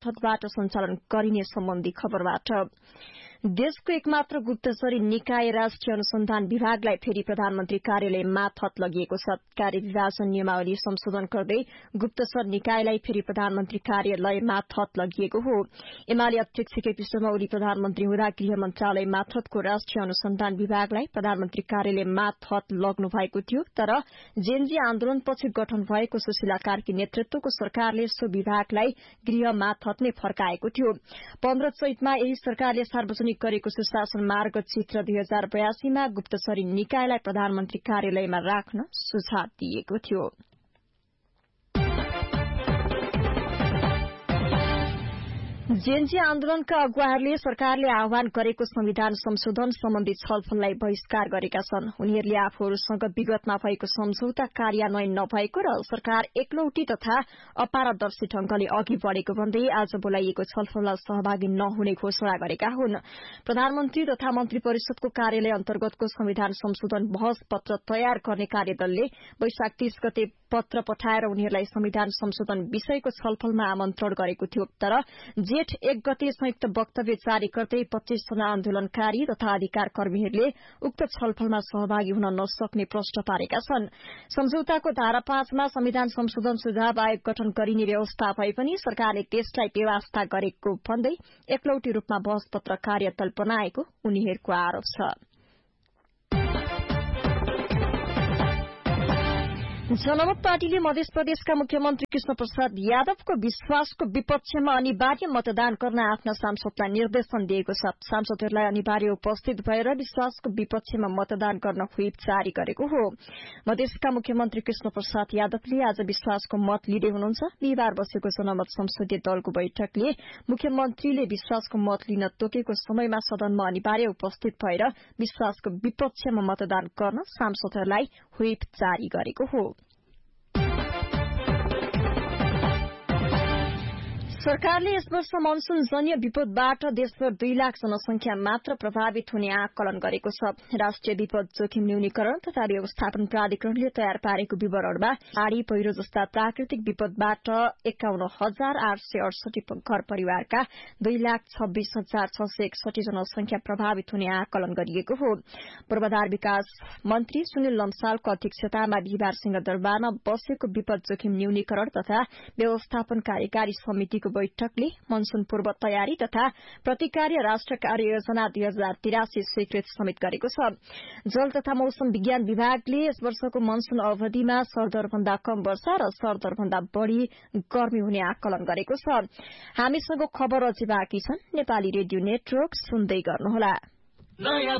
मार्फतबाट सञ्चालन गरिने सम्बन्धी खबरबाट देशको एकमात्र गुप्तचरी निकाय राष्ट्रिय अनुसन्धान विभागलाई फेरि प्रधानमन्त्री कार्यालय माथत लगिएको छ। कार्यविभाजन नियमावली संशोधन गर्दै गुप्तचर निकायलाई फेरि प्रधानमन्त्री कार्यालय माथत लगिएको हो। एमाले अध्यक्ष केपी शर्मा ओली प्रधानमन्त्री हुँदा गृह मन्त्रालय माथतको राष्ट्रिय अनुसन्धान विभागलाई प्रधानमन्त्री कार्यालय माथत लग्नु भएको थियो, तर जेनजी आन्दोलनपछि गठन भएको सुशीला कार्की नेतृत्वको सरकारले सो विभागलाई गृह माथत नै फर्काएको थियो। 15 चैतमा यही सरकारले सार्वजनिक गरेको सुशासन मार्ग चित्र 2082 मा गुप्तचरी निकायलाई प्रधानमन्त्री कार्यालयमा राख्न सुझाव दिएको थियो। जेनजी आन्दोलनका अगुवाहरूले सरकारले आह्वान गरेको संविधान संशोधन सम्बन्धी छलफललाई बहिष्कार गरेका छन्। उनीहरूले आफूहरूसँग विगतमा भएको सम्झौता कार्यान्वयन नभएको र सरकार एकलौटी तथा अपारदर्शी ढंगले अघि बढ़ेको भन्दै आज बोलाइएको छलफलमा सहभागी नहुने घोषणा गरेका हुन्। प्रधानमन्त्री तथा मन्त्री परिषदको कार्यालय अन्तर्गतको संविधान संशोधन बहस पत्र तयार गर्ने कार्यदलले वैशाख 30 गते पत्र पठाएर उनीहरूलाई संविधान संशोधन विषयको छलफलमा आमन्त्रण गरेको थियो, तर जेठ 1 गते संयुक्त वक्तव्य जारी गर्दै 25 जना आन्दोलनकारी तथा अधिकार कर्मीहरूले उक्त छलफलमा सहभागी हुन नसक्ने प्रश्न पारेका छन्। सम्झौताको धारा 5 मा संविधान संशोधन सुझाव आयोग गठन गरिने व्यवस्था भए पनि सरकारले त्यसलाई बेवास्ता गरेको भन्दै एकलौटी रूपमा बहस पत्र कार्यदल बनाएको उनीहरूको आरोप छ। जनमत पार्टीले मध्य प्रदेशका मुख्यमन्त्री कृष्ण प्रसाद यादवको विश्वासको विपक्षमा अनिवार्य मतदान गर्न आफ्ना सांसदलाई निर्देशन दिएको छ। सांसदहरूलाई अनिवार्य उपस्थित भएर विश्वासको विपक्षमा मतदान गर्न व्हिप जारी गरेको हो। मधेसका मुख्यमन्त्री कृष्ण प्रसाद यादवले आज विश्वासको मत लिँदै हुनुहुन्छ। बिहिबार बसेको जनमत संसदीय दलको बैठकले मुख्यमन्त्रीले विश्वासको मत लिन तोकेको समयमा सदनमा अनिवार्य उपस्थित भएर विश्वासको विपक्षमा मतदान गर्न सांसदहरूलाई व्हिप जारी गरेको हो। सरकारले यस वर्ष मनसूनजन्य विपदबाट देशभर 2 लाख जनसंख्या मात्र प्रभावित हुने आकलन गरेको छ। राष्ट्रिय विपद जोखिम न्यूनीकरण तथा व्यवस्थापन प्राधिकरणले तयार पारेको विवरणमा बाढ़ी पहिरो जस्ता प्राकृतिक विपदबाट 51,868 घर परिवारका 2,26,661 जनसंख्या प्रभावित हुने आकलन गरिएको हो। पूर्वाधार विकास मन्त्री सुनिल लम्सालको अध्यक्षतामा बिहिबार सिंहदरबारमा बसेको विपद जोखिम न्यूनीकरण तथा व्यवस्थापन कार्यकारी समितिको बैठकले मनसून पूर्व तयारी तथा प्रतिकार्य राष्ट्र कार्ययोजना 2083 स्वीकृत समेत गरेको छ। जल तथा मौसम विज्ञान विभागले यस वर्षको मनसून अवधिमा सरदरभन्दा कम वर्षा र सरदरभन्दा बढ़ी गर्मी हुने आकलन गरेको छ। हामीसँग खबर अझै बाँकी छन्। नेपाली रेडियो नेटवर्क सुन्दै गर्नुहोला।